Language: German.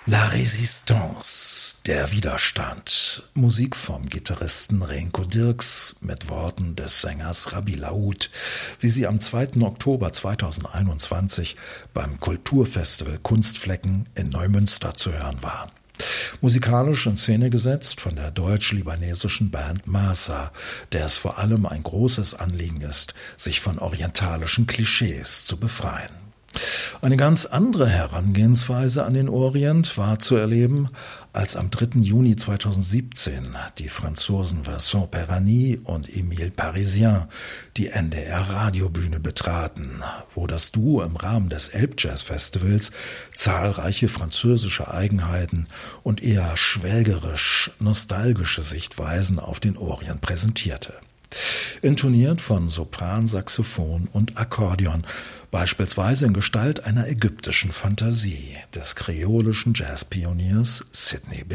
La Résistance, der Widerstand. Musik vom Gitarristen Renko Dirks mit Worten des Sängers Rabbi Laoud, wie sie am 2. Oktober 2021 beim Kulturfestival Kunstflecken in Neumünster zu hören waren. Musikalisch in Szene gesetzt von der deutsch-libanesischen Band Masa, der es vor allem ein großes Anliegen ist, sich von orientalischen Klischees zu befreien. Eine ganz andere Herangehensweise an den Orient war zu erleben, als am 3. Juni 2017 die Franzosen Vincent Perani und Emile Parisien die NDR-Radiobühne betraten, wo das Duo im Rahmen des Elbjazz-Festivals zahlreiche französische Eigenheiten und eher schwelgerisch-nostalgische Sichtweisen auf den Orient präsentierte. Intoniert von Sopran, Saxophon und Akkordeon, beispielsweise in Gestalt einer ägyptischen Fantasie des kreolischen Jazzpioniers Sidney Bechet.